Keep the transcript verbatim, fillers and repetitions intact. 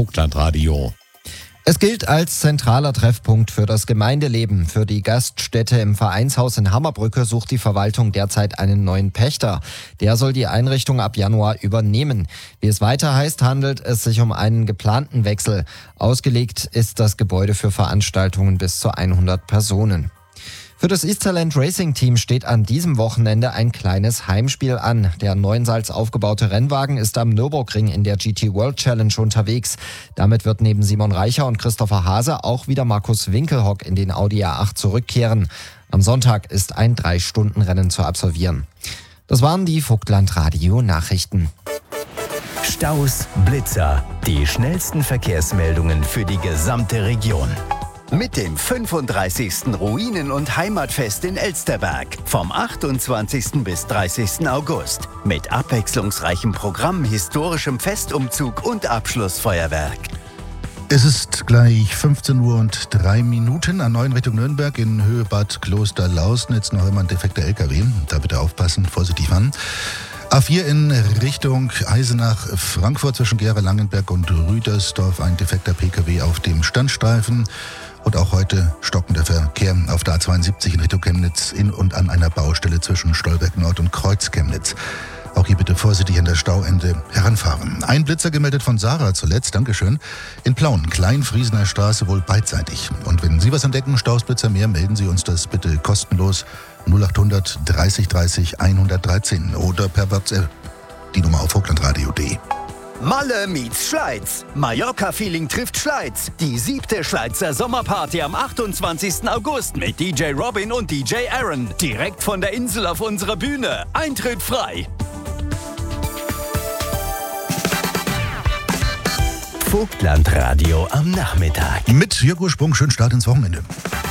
Vogtlandradio. Es gilt als zentraler Treffpunkt für das Gemeindeleben. Für die Gaststätte im Vereinshaus in Hammerbrücke sucht die Verwaltung derzeit einen neuen Pächter. Der soll die Einrichtung ab Januar übernehmen. Wie es weiter heißt, handelt es sich um einen geplanten Wechsel. Ausgelegt ist das Gebäude für Veranstaltungen bis zu hundert Personen. Für das Easterland Racing Team steht an diesem Wochenende ein kleines Heimspiel an. Der Neuensalz aufgebaute Rennwagen ist am Nürburgring in der G T World Challenge unterwegs. Damit wird neben Simon Reicher und Christopher Hase auch wieder Markus Winkelhock in den Audi A acht zurückkehren. Am Sonntag ist ein Drei-Stunden-Rennen zu absolvieren. Das waren die Vogtlandradio-Nachrichten. Staus, Blitzer, die schnellsten Verkehrsmeldungen für die gesamte Region. Mit dem fünfunddreißigsten Ruinen- und Heimatfest in Elsterberg vom achtundzwanzigsten bis dreißigsten August. Mit abwechslungsreichem Programm, historischem Festumzug und Abschlussfeuerwerk. Es ist gleich fünfzehn Uhr und drei Minuten an neun Richtung Nürnberg in Höhe Bad Kloster-Lausnitz. Noch immer ein defekter L K W. Da bitte aufpassen, vorsichtig fahren. A vier in Richtung Eisenach-Frankfurt zwischen Gera-Langenberg und Rüdersdorf. Ein defekter P K W auf dem Standstreifen. Und auch heute stockender Verkehr auf der A zweiundsiebzig in Richtung Chemnitz in und an einer Baustelle zwischen Stolberg Nord und Kreuz Chemnitz. Auch hier bitte vorsichtig an der Stauende heranfahren. Ein Blitzer gemeldet von Sarah zuletzt, Dankeschön. In Plauen, Kleinfriesener Straße, wohl beidseitig. Und wenn Sie was entdecken, Stausblitzer mehr, melden Sie uns das bitte kostenlos null achthundert dreißig dreißig hundertdreizehn oder per WhatsApp die Nummer auf vogtlandradio punkt de. Malle meets Schleiz. Mallorca-Feeling trifft Schleiz. Die siebte Schleizer Sommerparty am achtundzwanzigsten August mit D J Robin und D J Aaron. Direkt von der Insel auf unserer Bühne. Eintritt frei. Vogtlandradio am Nachmittag. Mit Jörg Sprung, schönen Start ins Wochenende.